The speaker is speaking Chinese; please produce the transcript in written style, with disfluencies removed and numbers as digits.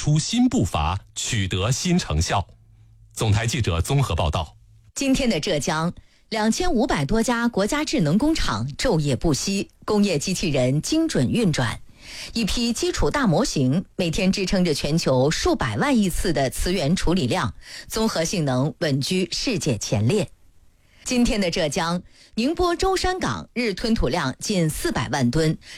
出新步伐，取得新成效。总台记者综合报道。 今天的浙江，2500多家国家智能工厂昼夜不息，工业机器人精准运转，一批基础大模型每天支撑着全球数百万亿次的词源处理量，综合性能稳居世界前列。今天的浙江，宁波舟山港日吞吐量近400万吨，